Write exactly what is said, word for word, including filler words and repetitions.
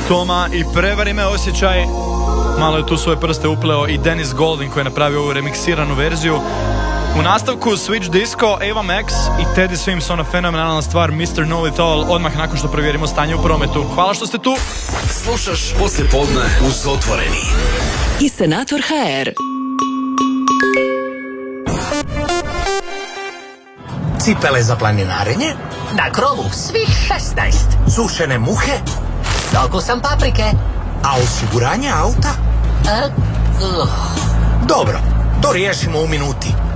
Toma i prevari me osjećaj. Malo je tu svoje prste upleo i Dennis Golding koji je napravio ovu remiksiranu verziju. U nastavku Switch Disco, Ava Max i Teddy Swims, ona fenomenalna stvar mister Know It All, odmah nakon što provjerimo stanje u prometu. Hvala što ste tu. Slušaš Poslijepodne uz Otvoreni i Senator ha er. Cipele za planinarenje? Na krovu svih šesnaest. Sušene muhe? S okusom paprike. A osiguranje auta? A, uh. Dobro, to riješimo u minuti.